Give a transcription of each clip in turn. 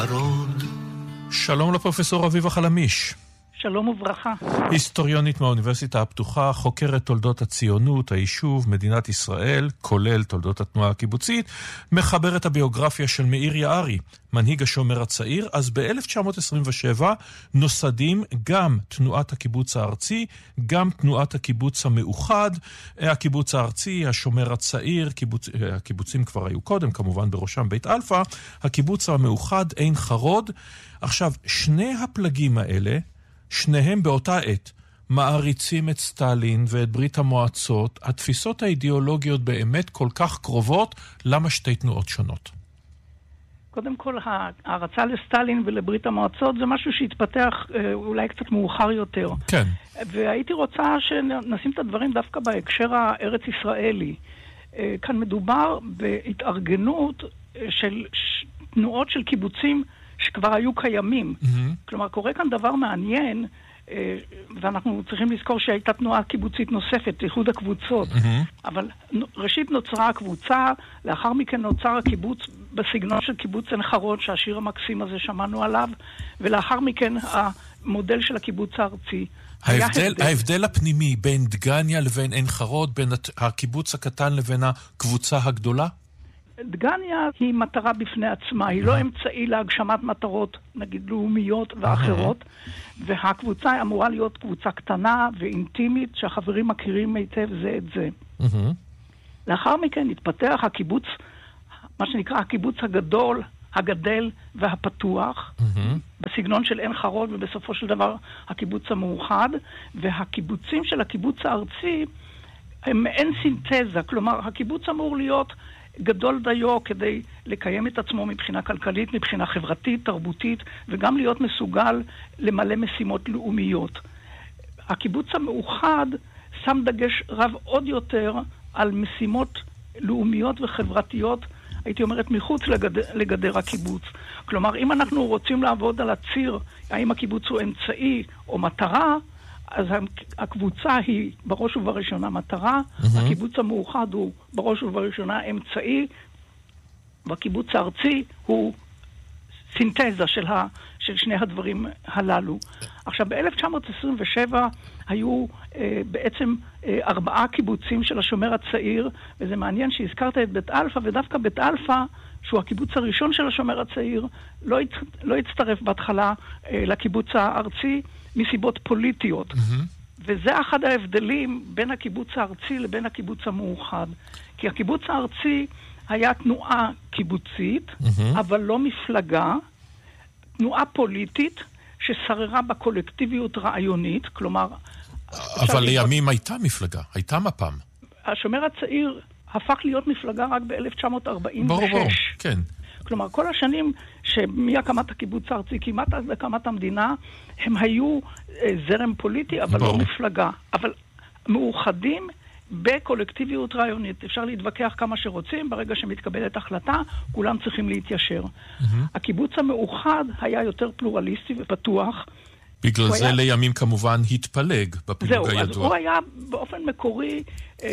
שלום לפרופסור אביבה חלמיש. שלום וברכה. היסטוריונית מהאוניברסיטה הפתוחה, חוקרת תולדות הציונות, היישוב, מדינת ישראל, כולל תולדות התנועה הקיבוצית, מחברת הביוגרפיה של מאיר יערי, מנהיג השומר הצעיר. אז ב-1927 נוסדים גם תנועת הקיבוץ הארצי, גם תנועת הקיבוץ המאוחד, הקיבוץ הארצי, השומר הצעיר, הקיבוצים כבר היו קודם, כמובן בראשם בית אלפא, הקיבוץ המאוחד עין חרוד. עכשיו, שני הפלגים האלה, שניהם באותה עת מעריצים את סטלין ואת ברית המועצות. התפיסות האידיאולוגיות באמת כל כך קרובות, למה שתי תנועות שונות? קודם כל, הערצה לסטלין ולברית המועצות זה משהו שהתפתח אולי קצת מאוחר יותר. כן. והייתי רוצה שנשים את הדברים דווקא בהקשר הארץ ישראלי. כאן מדובר בהתארגנות של תנועות של קיבוצים שכבר היו קיימים. כלומר, קורה כאן דבר מעניין, ואנחנו צריכים לזכור שהייתה תנועה קיבוצית נוספת, איחוד הקבוצות. אבל ראשית נוצרה הקבוצה, לאחר מכן נוצר הקיבוץ בסגנון של קיבוץ עין חרוד, שהשיר המקסים הזה שמענו עליו, ולאחר מכן המודל של הקיבוץ הארצי. ההבדל הפנימי בין דגניה לבין עין חרוד, בין הקיבוץ הקטן לבין הקבוצה הגדולה? דגניה היא מטרה בפני עצמה, היא לא אמצעי להגשמת מטרות, נגיד לאומיות ואחרות, והקבוצה אמורה להיות קבוצה קטנה ואינטימית, שהחברים מכירים היטב זה את זה. לאחר מכן התפתח הקיבוץ, מה שנקרא הקיבוץ הגדול, הגדל והפתוח, בסגנון של עין חרוד, ובסופו של דבר הקיבוץ המאוחד, והקיבוצים של הקיבוץ הארצי הם אין סינתזה, כלומר הקיבוץ אמור להיות גדול דיו כדי לקיים את עצמו מבחינה כלכלית, מבחינה חברתית, תרבותית, וגם להיות מסוגל למלא משימות לאומיות. הקיבוץ המאוחד שם דגש רב עוד יותר על משימות לאומיות וחברתיות, הייתי אומרת מחוץ לגדר הקיבוץ. כלומר, אם אנחנו רוצים לעבוד על הציר, האם הקיבוץ הוא אמצעי או מטרה, אז הקבוצה היא בראש ובראשונה מטרה, הקיבוץ המאוחד הוא בראש ובראשונה אמצעי, והקיבוץ הארצי הוא סינתזה של שני הדברים הללו. עכשיו, ב-1927 היו בעצם 4 קיבוצים של השומר הצעיר, וזה מעניין שהזכרת את בית אלפא, ודווקא בית אלפא, שהוא הקיבוץ הראשון של השומר הצעיר, לא הצטרף בהתחלה לקיבוץ הארצי, מסיבות פוליטיות. וזה אחד ההבדלים בין הקיבוץ הארצי לבין הקיבוץ המאוחד. כי הקיבוץ הארצי היה תנועה קיבוצית, אבל לא מפלגה, תנועה פוליטית ששררה בקולקטיביות רעיונית, כלומר... אבל לימים הייתה מפלגה, הייתה מפ"ם. השומר הצעיר הפך להיות מפלגה רק ב-1946. ברור, כן. כלומר, כל השנים שמהקמת הקיבוץ הארצי, כמעט עד הקמת המדינה, הם היו זרם פוליטי, אבל לא מפלגה. אבל מאוחדים בקולקטיביות רעיונית. אפשר להתווכח כמה שרוצים, ברגע שמתקבלת החלטה, כולם צריכים להתיישר. הקיבוץ המאוחד היה יותר פלורליסטי ופתוח. בגלל זה לימים כמובן התפלג בפילוג הידוע. זהו, אז הוא היה באופן מקורי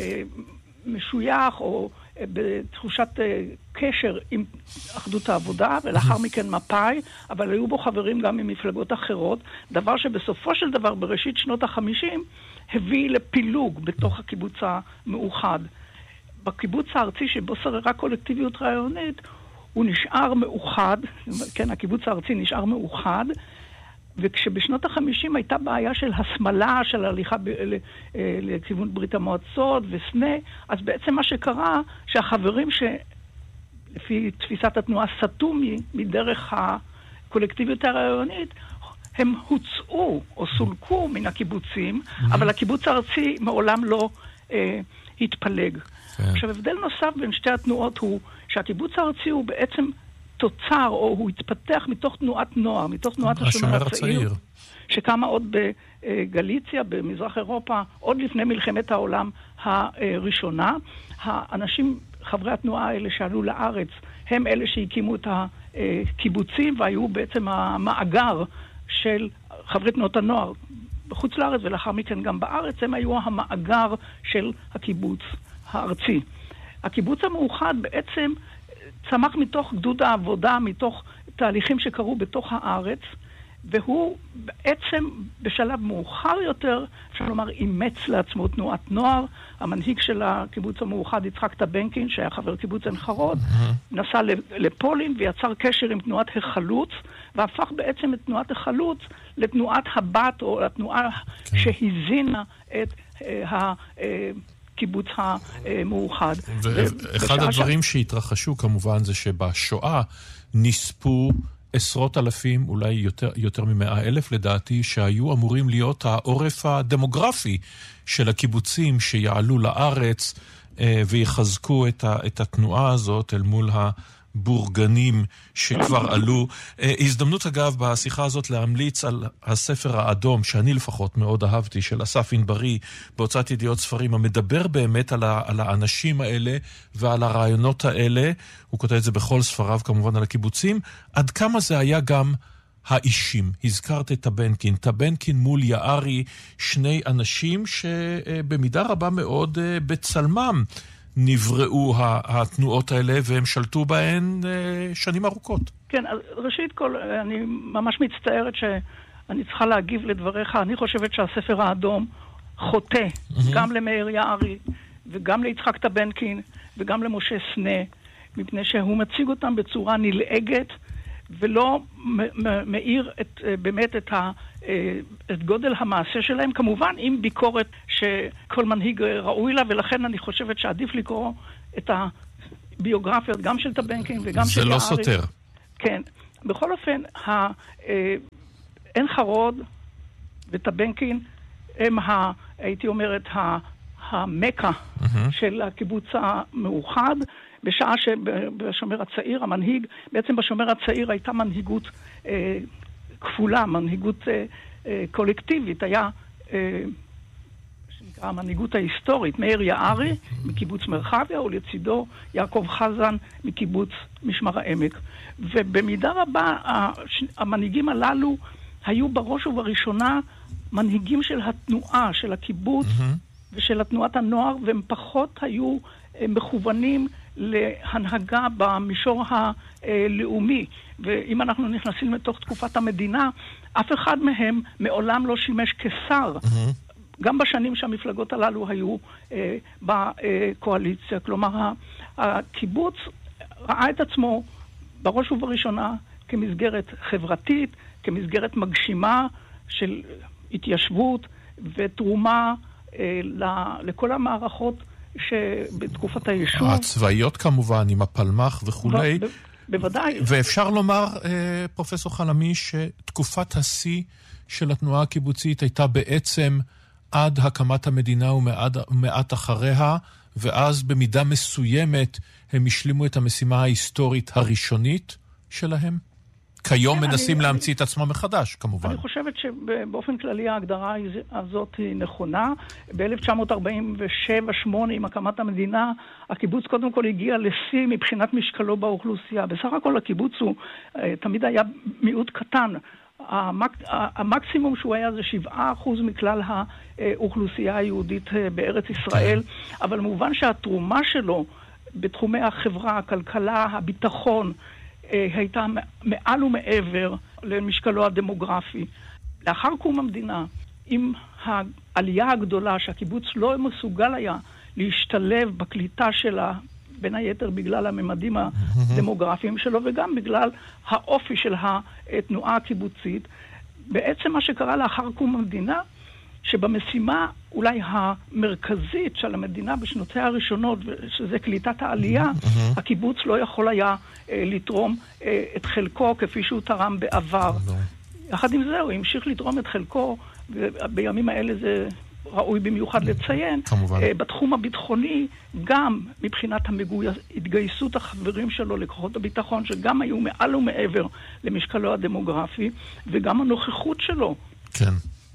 משוייך או בתחושת קשר עם אחדות העבודה, ולאחר מכן מפא"י, אבל היו בו חברים גם ממפלגות אחרות, דבר שבסופו של דבר בראשית שנות ה-50 הביא לפילוג בתוך הקיבוץ המאוחד. בקיבוץ הארצי שבו שררה קולקטיביות רעיונית, הוא נשאר מאוחד, כן, הקיבוץ הארצי נשאר מאוחד, וכשבשנות ה-50 הייתה בעיה של הסמלה, של הליכה לכיוון ברית המועצות וסנה, אז בעצם מה שקרה, שהחברים שלפי תפיסת התנועה סטו מדרך הקולקטיביות הרעיונית, הם הוצאו או סולקו מן הקיבוצים, אבל הקיבוץ הארצי מעולם לא התפלג. עכשיו, הבדל נוסף בין שתי התנועות הוא שהקיבוץ הארצי הוא בעצם תוצר, או הוא התפתח מתוך תנועת נוער, מתוך תנועת השומר הצעיר, שקמה עוד בגליציה, במזרח אירופה, עוד לפני מלחמת העולם הראשונה. האנשים, חברי התנועה האלה שעלו לארץ, הם אלה שהקימו את הקיבוצים, והיו בעצם המאגר של חברי תנועות הנוער בחוץ לארץ, ולאחר מכן גם בארץ, הם היו המאגר של הקיבוץ הארצי. הקיבוץ המאוחד בעצם צמח מתוך גדוד העבודה, מתוך תהליכים שקרו בתוך הארץ, והוא בעצם בשלב מאוחר יותר, אפשר לומר, אימץ לעצמו תנועת נוער. המנהיג של הקיבוץ המאוחד, יצחק טבנקין, שהיה חבר קיבוץ עין חרוד, נסע לפולין ויצר קשר עם תנועת החלוץ, והפך בעצם את תנועת החלוץ לתנועת הבת, או לתנועה שהזינה את הקיבוץ המאוחד. ואחד הדברים שהתרחשו כמובן זה שבשואה נספו עשרות אלפים, אולי יותר מ100,000 לדעתי, שהיו אמורים להיות העורף הדמוגרפי של הקיבוצים שיעלו לארץ ויחזקו את התנועה הזאת אל מול הבורגנים שכבר עלו. הזדמנות אגב בשיחה הזאת להמליץ על הספר האדום, שאני לפחות מאוד אהבתי, של אסף אינברי, בהוצאת ידיעות ספרים, המדבר באמת על האנשים האלה ועל הרעיונות האלה. הוא כותב את זה בכל ספריו כמובן על הקיבוצים. עד כמה זה היה גם האישים. הזכרת את טבנקין מול יערי, שני אנשים שבמידה רבה מאוד בצלמם נבראו התנועות האלה, והם שלטו בהן שנים ארוכות. כן, אז ראשית כל, אני ממש מצטערת שאני צריכה להגיב לדבריך. אני חושבת שהספר האדום חוטא גם למאיר יערי, וגם ליצחק טבנקין, וגם למשה סנה, מפני שהוא מציג אותם בצורה נלעגת, ולא מאיר באמת את גודל המעשה שלהם, כמובן עם ביקורת שכל מנהיג ראוי לה, ולכן אני חושבת שעדיף לקרוא את הביוגרפיות גם של טבנקין וגם של יערי. זה לא סותר. כן. בכל אופן, עין חרוד וטבנקין הם, הייתי אומרת, המקה של הקיבוץ המאוחד, בשעה שבשומר הצעיר, המנהיג, בעצם בשומר הצעיר הייתה מנהיגות כפולה, מנהיגות קולקטיבית, היה שנקרא המנהיגות ההיסטורית, מאיר יערי מקיבוץ מרחביה, ולצידו יעקב חזן מקיבוץ משמר העמק. ובמידה רבה המנהיגים הללו היו בראש ובראשונה מנהיגים של התנועה, של הקיבוץ ושל תנועת הנוער, והם פחות היו מכוונים להנהגה במישור הלאומי. ואם אנחנו נכנסים לתוך תקופת המדינה, אף אחד מהם מעולם לא שימש כשר, גם בשנים שהמפלגות הללו היו בקואליציה. כלומר, הקיבוץ ראה את עצמו בראש ובראשונה כמסגרת חברתית, כמסגרת מגשימה של התיישבות ותרומה לכל המערכות שבתקופת היישוב. הצבאיות כמובן, עם הפלמח וכולי. בוודאי. ואפשר לומר, פרופסור חלמי, שתקופת השיא של התנועה הקיבוצית הייתה בעצם עד הקמת המדינה ומעט אחריה, ואז במידה מסוימת הם השלימו את המשימה ההיסטורית הראשונית שלהם? כיום מנסים להמציא את עצמם מחדש, כמובן. אני חושבת שבאופן כללי ההגדרה הזאת היא נכונה. ב-1947-8, עם הקמת המדינה, הקיבוץ קודם כל הגיע לשיא מבחינת משקלו באוכלוסייה. בסך הכל הקיבוץ הוא תמיד היה מיעוט קטן. המקסימום שהוא היה זה 7% מכלל האוכלוסייה היהודית בארץ ישראל, אבל מובן שהתרומה שלו בתחומי החברה, הכלכלה, הביטחון, הייתה מעל ומעבר למשקלו הדמוגרפי. לאחר קום המדינה, עם העלייה הגדולה שהקיבוץ לא מסוגל היה להשתלב בקליטה שלה, בין היתר בגלל הממדים הדמוגרפיים שלו וגם בגלל האופי של התנועה הקיבוצית, בעצם מה שקרה לאחר קום המדינה, שבמשימה אולי המרכזית של המדינה בשנותיה הראשונות, שזה קליטת העלייה, הקיבוץ לא יכול היה לתרום את חלקו כפי שהוא תרם בעבר. יחד עם זה הוא המשיך לתרום את חלקו, ובימים האלה זה ראוי במיוחד לציין, בתחום הביטחוני, גם מבחינת התגייסות החברים שלו לכוחות הביטחון, שגם היו מעל ומעבר למשקלו הדמוגרפי, וגם הנוכחות שלו. כן.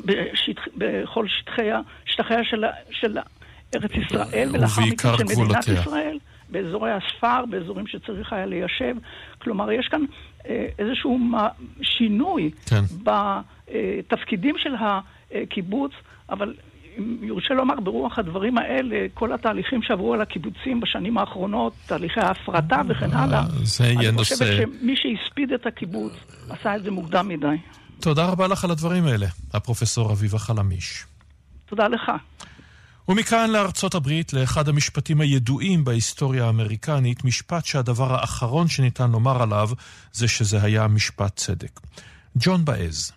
בכל שטחיה של ארץ ישראל, ולאחר מכן של מדינת ישראל, באזורי הספר, באזורים שצריך היה ליישב. כלומר, יש כאן איזשהו שינוי בתפקידים של הקיבוץ, אבל אם יורשה לומר, ברוח הדברים האלה, כל התהליכים שעברו על הקיבוצים בשנים האחרונות, תהליכי ההפרטה וכן הלאה, אני חושבת שמי שהספיד את הקיבוץ עשה את זה מוקדם מדי. תודה רבה לך על הדברים האלה, הפרופסור אביבה חלמיש. תודה לך. ומכאן לארצות הברית, לאחד המשפטים הידועים בהיסטוריה האמריקנית, משפט שהדבר האחרון שניתן לומר עליו זה שזה היה משפט צדק. ג'ון באז.